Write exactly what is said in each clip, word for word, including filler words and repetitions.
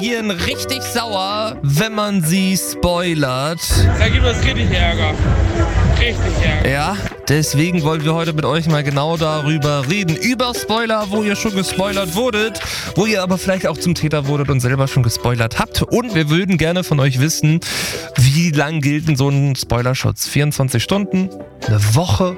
reagieren richtig sauer, wenn man sie spoilert. Da gibt es richtig Ärger. Richtig Ärger. Ja, deswegen wollen wir heute mit euch mal genau darüber reden. Über Spoiler, wo ihr schon gespoilert wurdet, wo ihr aber vielleicht auch zum Täter wurdet und selber schon gespoilert habt. Und wir würden gerne von euch wissen, wie lang gilt denn so ein Spoilerschutz? vierundzwanzig Stunden? Eine Woche?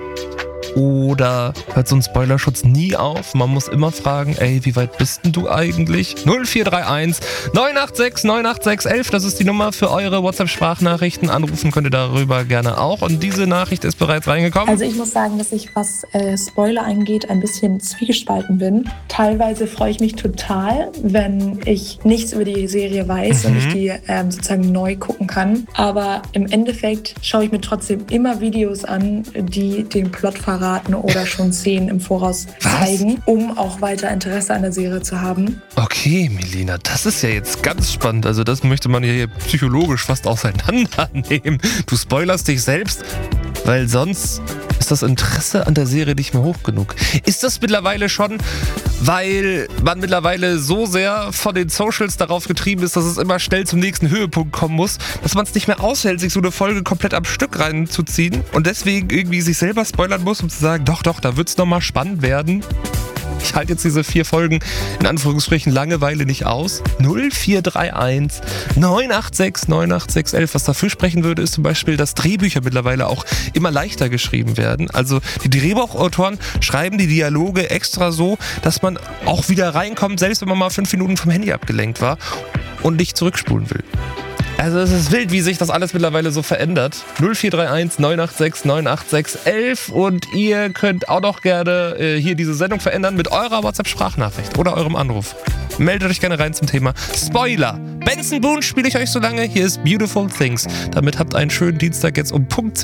Oder hört so ein Spoilerschutz nie auf? Man muss immer fragen, ey, wie weit bist denn du eigentlich? null vier drei eins neun acht sechs neun acht sechs elf, das ist die Nummer für eure WhatsApp-Sprachnachrichten. Anrufen könnt ihr darüber gerne auch. Und diese Nachricht ist bereits reingekommen. Also ich muss sagen, dass ich, was äh, Spoiler angeht, ein bisschen zwiegespalten bin. Teilweise freue ich mich total, wenn ich nichts über die Serie weiß mhm. und ich die ähm, sozusagen neu gucken kann. Aber im Endeffekt schaue ich mir trotzdem immer Videos an, die den Plot verraten oder schon Szenen im Voraus zeigen, Was? um auch weiter Interesse an der Serie zu haben. Okay, Melina, das ist ja jetzt ganz spannend. Also das möchte man ja hier psychologisch fast auseinandernehmen. Du spoilerst dich selbst, weil sonst ist das Interesse an der Serie nicht mehr hoch genug. Ist das mittlerweile schon, weil man mittlerweile so sehr von den Socials darauf getrieben ist, dass es immer schnell zum nächsten Höhepunkt kommen muss, dass man es nicht mehr aushält, sich so eine Folge komplett am Stück reinzuziehen und deswegen irgendwie sich selber spoilern muss, um zu sagen, doch, doch, da wird es nochmal spannend werden. Ich halte jetzt diese vier Folgen in Anführungsstrichen Langeweile nicht aus. null vier drei eins neun acht sechs neun acht sechs elf. Was dafür sprechen würde, ist zum Beispiel, dass Drehbücher mittlerweile auch immer leichter geschrieben werden. Also die Drehbuchautoren schreiben die Dialoge extra so, dass man auch wieder reinkommt, selbst wenn man mal fünf Minuten vom Handy abgelenkt war und nicht zurückspulen will. Also es ist wild, wie sich das alles mittlerweile so verändert. null vier drei eins neun acht sechs neun acht sechs elf und ihr könnt auch noch gerne äh, hier diese Sendung verändern mit eurer WhatsApp-Sprachnachricht oder eurem Anruf. Meldet euch gerne rein zum Thema Spoiler. Benson Boone spiele ich euch so lange. Hier ist Beautiful Things. Damit habt einen schönen Dienstag jetzt um Punkt zehn.